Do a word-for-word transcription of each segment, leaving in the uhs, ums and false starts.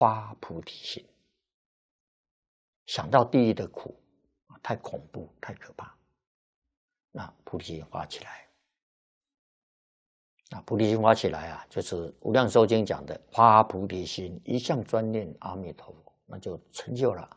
发菩提心。想到地狱的苦，太恐怖，太可怕，那菩提心发起来。那菩提心发起来啊，就是《无量寿经》讲的发菩提心，一向专念阿弥陀佛，那就成就了。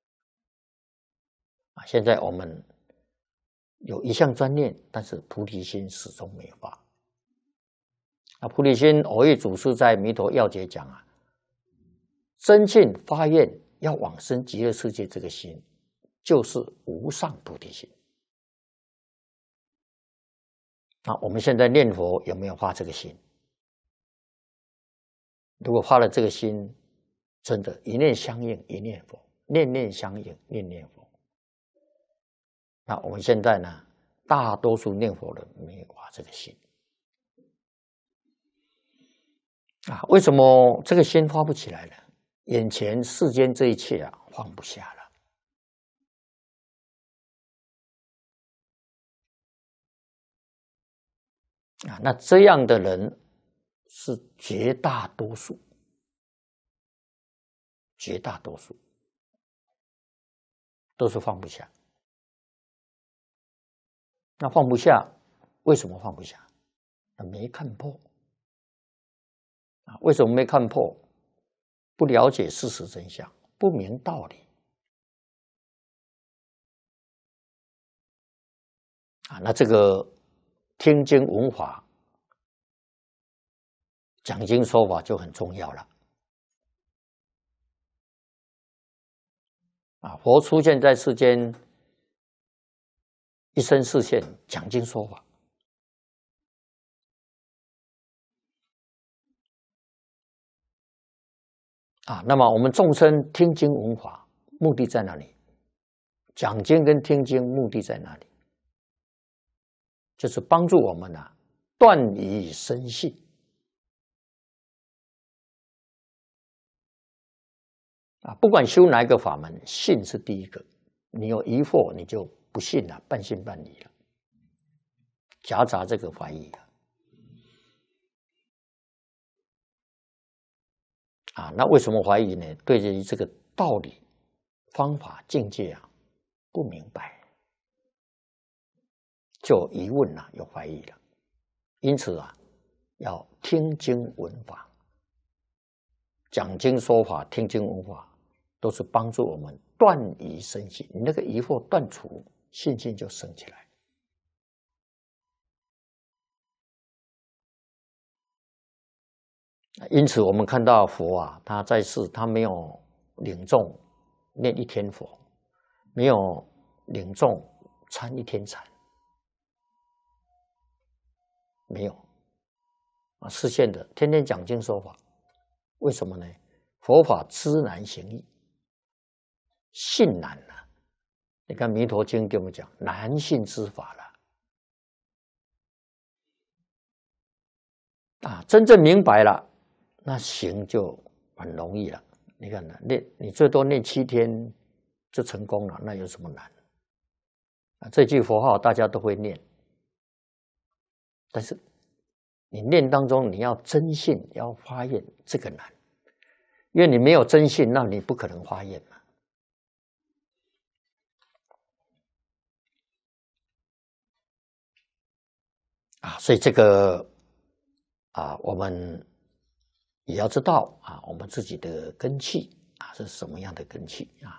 啊，现在我们有一向专念，但是菩提心始终没有发。啊，菩提心，蕅益祖师在《弥陀要解》讲啊，真信发愿要往生极乐世界，这个心就是无上菩提心。那我们现在念佛有没有发这个心？如果发了这个心，真的，一念相应一念佛，念念相应念念佛。那我们现在呢，大多数念佛人没有发这个心啊？为什么这个心发不起来呢？眼前世间这一切啊，放不下了。啊，那这样的人是绝大多数，绝大多数都是放不下。那放不下，为什么放不下？没看破啊？为什么没看破？不了解事实真相，不明道理啊。那这个听经闻法、讲经说法就很重要了啊！佛出现在世间，一生示现，讲经说法啊。那么我们众生听经闻法，目的在哪里？讲经跟听经目的在哪里？就是帮助我们啊，断疑生信。啊，不管修哪一个法门，信是第一个。你有疑惑，你就不信了，半信半疑了，夹杂这个怀疑了。啊，那为什么怀疑呢？对于这个道理、方法、境界啊，不明白。就有疑问了，有怀疑了，因此啊，要听经闻法，讲经说法，听经闻法，都是帮助我们断疑生信。你那个疑惑断除，信心就升起来。因此，我们看到佛啊，他在世，他没有领众念一天佛，没有领众参一天禅。没有啊，示现的天天讲经说法，为什么呢？佛法知难行易，信难了。你看《弥陀经》给我们讲难信之法了啊，真正明白了，那行就很容易了。你看呢，念你最多念七天就成功了，那有什么难啊？这句佛号大家都会念。但是你念当中，你要真信，要发愿，这个难，因为你没有真信，那你不可能发愿嘛。啊，所以这个啊，我们也要知道啊，我们自己的根器啊是什么样的根器啊。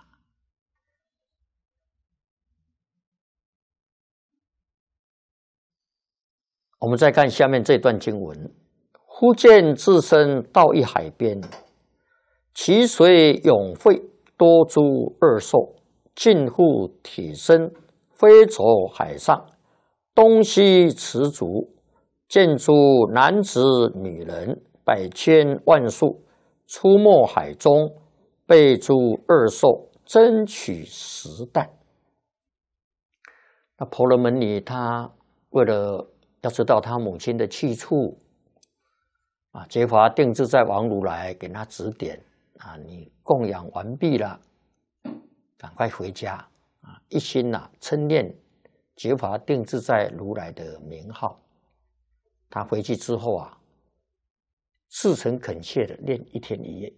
我们再看下面这段经文：忽见自身到一海边，其水涌沸，多诸恶兽，近乎体身，飞走海上，东西驰逐，见诸男子女人百千万数，出没海中，被诸恶兽争取食啖。那婆罗门女她为了要知道他母亲的去处啊，觉华定自在王如来给他指点啊，你供养完毕了，赶快回家啊！一心呐、啊、称念觉华定自在如来的名号。他回去之后啊，至诚恳切的念一天一夜。